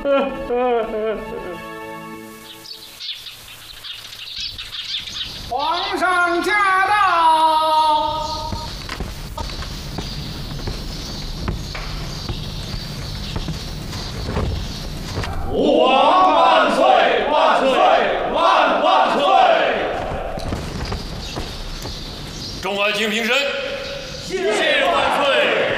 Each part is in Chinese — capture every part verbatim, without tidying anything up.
皇上驾到！ 吾皇万岁万岁万万岁！众爱卿平身。谢万岁。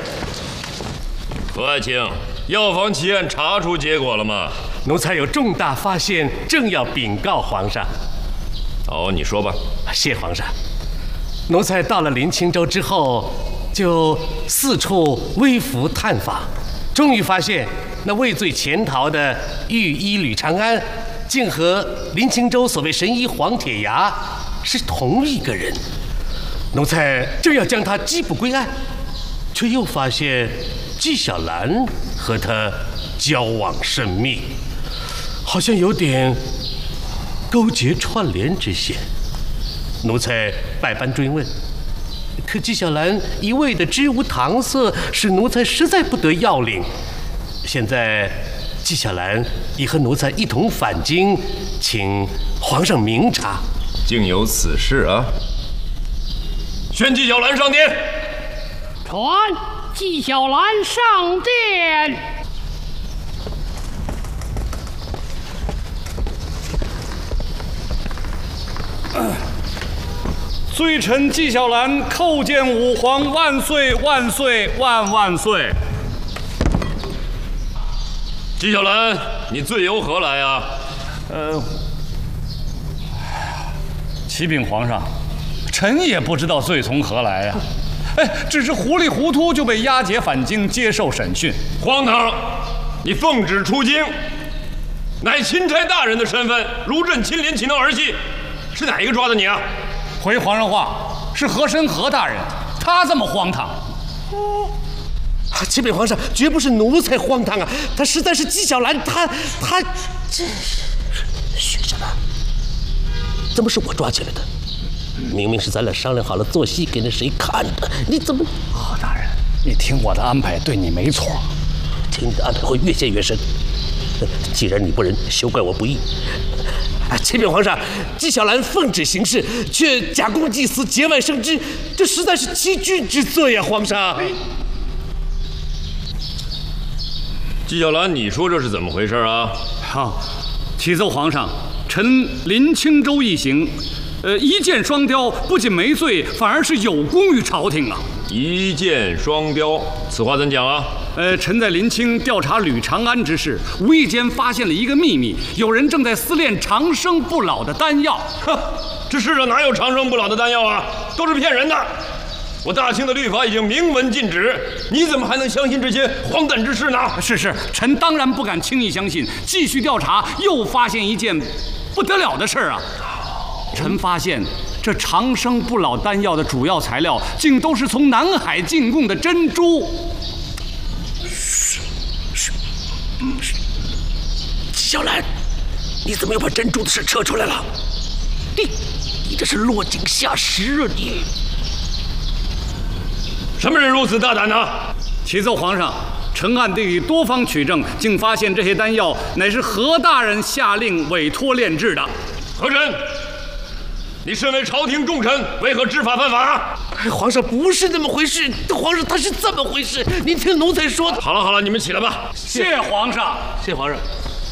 何爱卿，药房奇案查出结果了吗？ 奴才有重大发现，正要禀告皇上。 哦，你说吧。 谢皇上。奴才到了林清州之后，就四处微服探访，终于发现那畏罪潜逃的御医吕长安，竟和林清州所谓神医黄铁牙是同一个人。奴才正要将他缉捕归案，却又发现纪晓岚和他交往甚密，好像有点勾结串联之嫌。奴才百般追问，可纪晓岚一味的支吾搪塞，使奴才实在不得要领。现在纪晓岚已和奴才一同返京，请皇上明察。 竟有此事啊！宣纪晓岚上殿。 传纪晓岚上殿。 罪臣纪晓岚叩见吾皇万岁万岁万万岁！ 纪晓岚，你罪由何来啊？ 呃，启禀皇上，臣也不知道罪从何来呀、啊。哎，只是糊里糊涂就被押解返京接受审讯。 荒唐！你奉旨出京，乃钦差大人的身份，如朕亲临，岂能儿戏？是哪一个抓的你啊？ 回皇上话，是和珅何大人，他这么荒唐。 哦，启禀皇上，绝不是奴才荒唐啊，他实在是纪晓岚，他他这学什么？怎么是我抓起来的？明明是咱俩商量好了做戏给那谁看的，你怎么？ 何大人，你听我的安排，对你没错。 听你的安排会越陷越深。既然你不仁，休怪我不义。启禀皇上，纪晓岚奉旨行事，却假公济私，节外生枝，这实在是欺君之罪呀！皇上， 纪晓岚，你说这是怎么回事啊？ 好，启奏皇上，臣林清州一行，呃，一箭双雕，不仅没罪，反而是有功于朝廷啊！ 一箭双雕，此话怎讲啊？ 呃，臣在临清调查吕长安之事，无意间发现了一个秘密，有人正在私炼长生不老的丹药。 哼，这世上哪有长生不老的丹药啊？都是骗人的！我大清的律法已经明文禁止，你怎么还能相信这些荒诞之事呢？ 是是，臣当然不敢轻易相信。继续调查，又发现一件不得了的事儿啊！臣发现这长生不老丹药的主要材料，竟都是从南海进贡的珍珠。 纪晓岚，你怎么又把珍珠的事扯出来了？你，你这是落井下石啊！你， 什么人如此大胆呢？ 启奏皇上，臣暗地多方取证，竟发现这些丹药乃是何大人下令委托炼制的。 和珅，你身为朝廷重臣，为何知法犯法？ 哎，皇上不是那么回事，皇上他是这么回事，您听奴才说的。 好了好了，你们起来吧。 谢皇上， 谢皇上。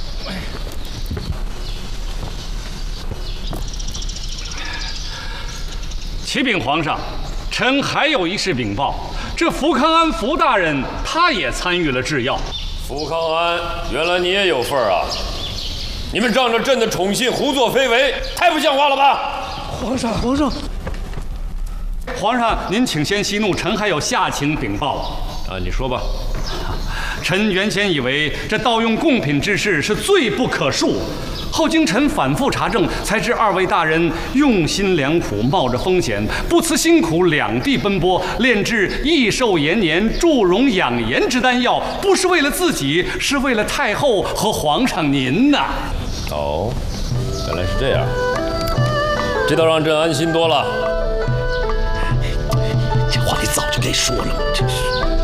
启禀皇上，臣还有一事禀报。这福康安福大人，他也参与了制药。 福康安，原来你也有份儿啊！你们仗着朕的宠信胡作非为，太不像话了吧！ 皇上，皇上， 皇上，您请先息怒，臣还有下情禀报。 啊，你说吧。 臣原先以为这盗用贡品之事是罪不可恕，后经臣反复查证，才知二位大人用心良苦，冒着风险，不辞辛苦，两地奔波，炼制益寿延年、助荣养颜之丹药，不是为了自己，是为了太后和皇上您呐。 哦，原来是这样，这倒让朕安心多了。 这话你早就该说了嘛，真是。